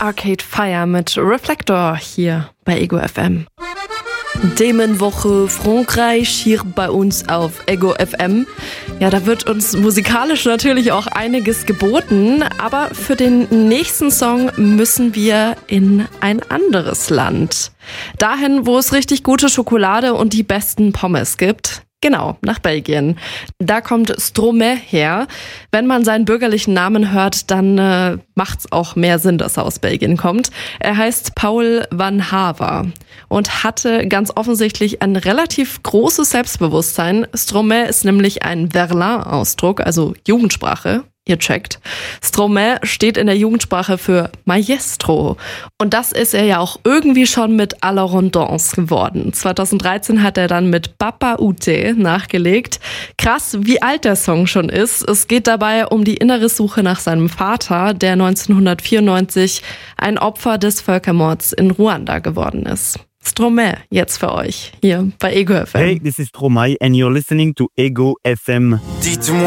Arcade Fire mit Reflektor hier bei Ego FM. Themenwoche Frankreich hier bei uns auf Ego FM. Ja, da wird uns musikalisch natürlich auch einiges geboten, aber für den nächsten Song müssen wir in ein anderes Land. Dahin, wo es richtig gute Schokolade und die besten Pommes gibt. Genau, nach Belgien. Da kommt Stromae her. Wenn man seinen bürgerlichen Namen hört, dann macht's auch mehr Sinn, dass er aus Belgien kommt. Er heißt Paul van Haver und hatte ganz offensichtlich ein relativ großes Selbstbewusstsein. Stromae ist nämlich ein Verlan-Ausdruck, also Jugendsprache. Ihr checkt. Stromae steht in der Jugendsprache für Maestro. Und das ist er ja auch irgendwie schon mit À la Rondance geworden. 2013 hat er dann mit Papa Ute nachgelegt. Krass, wie alt der Song schon ist. Es geht dabei um die innere Suche nach seinem Vater, der 1994 ein Opfer des Völkermords in Ruanda geworden ist. Stromae, jetzt für euch, hier bei Ego FM. Hey, this is Stromae and you're listening to Ego FM. Dites-moi